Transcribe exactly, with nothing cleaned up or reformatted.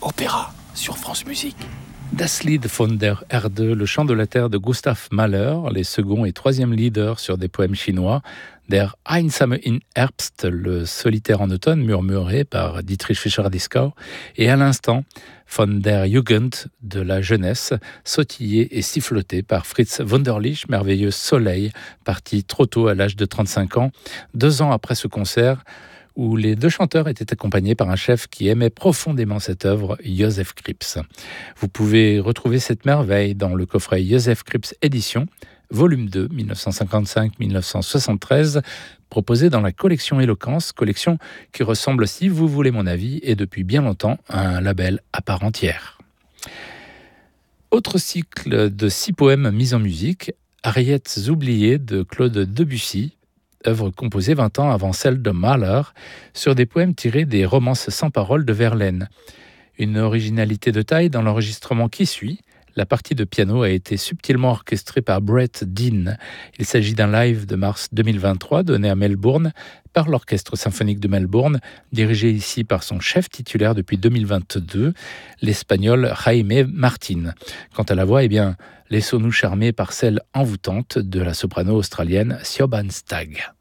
Opéra sur France Musique. Das Lied von der Erde, le chant de la terre de Gustav Mahler, les second et troisième leaders sur des poèmes chinois. Der Einsame in Herbst, le solitaire en automne, murmuré par Dietrich Fischer-Dieskau. Et à l'instant, von der Jugend, de la jeunesse, sautillé et siffloté par Fritz Wunderlich, merveilleux soleil, parti trop tôt à l'âge de trente-cinq ans, deux ans après ce concert, où les deux chanteurs étaient accompagnés par un chef qui aimait profondément cette œuvre, Joseph Krips. Vous pouvez retrouver cette merveille dans le coffret Joseph Krips Édition, volume deux, dix-neuf cent cinquante-cinq à dix-neuf cent soixante-treize, proposé dans la collection Éloquence, collection qui ressemble, si vous voulez mon avis, et depuis bien longtemps, à un label à part entière. Autre cycle de six poèmes mis en musique, Harriettes oubliées de Claude Debussy, œuvre composée vingt ans avant celle de Mahler, sur des poèmes tirés des romances sans paroles de Verlaine. Une originalité de taille dans l'enregistrement qui suit. La partie de piano a été subtilement orchestrée par Brett Dean. Il s'agit d'un live de mars deux mille vingt-trois donné à Melbourne par l'Orchestre symphonique de Melbourne, dirigé ici par son chef titulaire depuis deux mille vingt-deux, l'Espagnol Jaime Martin. Quant à la voix, eh bien, laissons-nous charmer par celle envoûtante de la soprano australienne Siobhan Stagg.